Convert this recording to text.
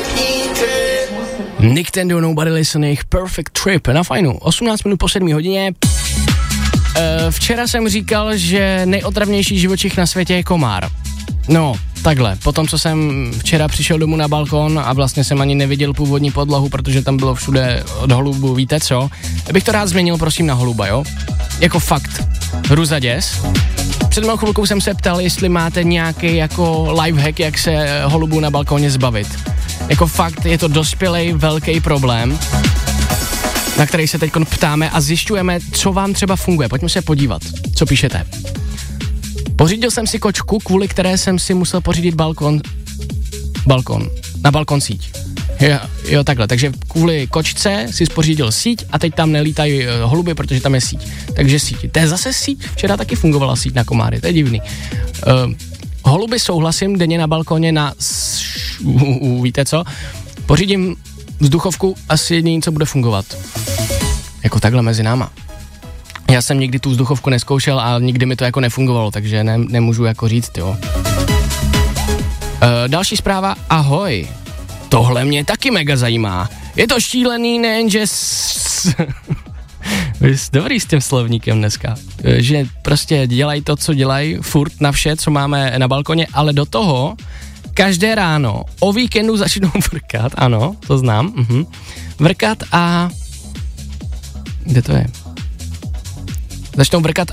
Nick Tendo, Nobody Listening, Perfect Trip, na fajnu, 18 minut po 7 hodině. Včera jsem říkal, že nejotravnější živočich na světě je komár. No, takhle, potom co jsem včera přišel domů na balkon a vlastně jsem ani neviděl původní podlahu, protože tam bylo všude od holubu, víte co? Bych to rád změnil, prosím, na holuba, jo? Jako fakt, hruza děs. Před malou chvilkou jsem se ptal, jestli máte nějaký jako lifehack, jak se holubu na balkoně zbavit. Jako fakt, je to dospělej velký problém, na který se teď ptáme a zjišťujeme, co vám třeba funguje. Pojďme se podívat, co píšete. Pořídil jsem si kočku, kvůli které jsem si musel pořídit na balkon síť. Jo, takhle, takže kvůli kočce si pořídil síť a teď tam nelítají holuby, protože tam je síť. Takže síť. To je zase síť, včera taky fungovala síť na komáry, to je divný. Holuby souhlasím, denně na balkoně víte co? Pořídím vzduchovku, asi jediný, co bude fungovat. Jako takhle mezi náma. Já jsem nikdy tu vzduchovku neskoušel a nikdy mi to jako nefungovalo, takže nemůžu jako říct, jo. Další zpráva, ahoj. Tohle mě taky mega zajímá. Je to šílený, nejenže dobrý s tím slovníkem dneska. Že prostě dělají to, co dělají, furt na vše, co máme na balkoně, ale do toho každé ráno o víkendu začnou vrkat, ano, to znám, vrkat a... Kde to je? Začnou vrkat